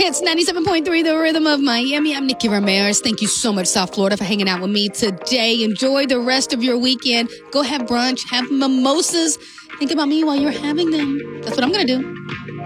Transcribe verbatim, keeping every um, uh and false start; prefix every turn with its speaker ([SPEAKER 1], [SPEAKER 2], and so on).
[SPEAKER 1] Hits ninety-seven point three, the rhythm of Miami. I'm Nikki Ramirez. Thank you so much, South Florida, for hanging out with me today. Enjoy the rest of your weekend. Go have brunch, have mimosas. Think about me while you're having them. That's what I'm going to do.